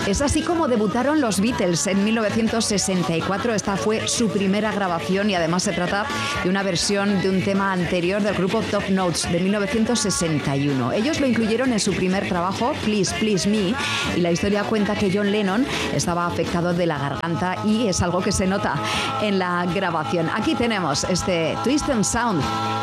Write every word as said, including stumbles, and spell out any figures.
Es así como debutaron los Beatles en mil novecientos sesenta y cuatro. Esta fue su primera grabación y además se trata de una versión de un tema anterior del grupo Top Notes de mil novecientos sesenta y uno. Ellos lo incluyeron en su primer trabajo, Please Please Me, y la historia cuenta que John Lennon estaba afectado de la garganta y es algo que se nota en la grabación. Aquí tenemos este Twist and Sound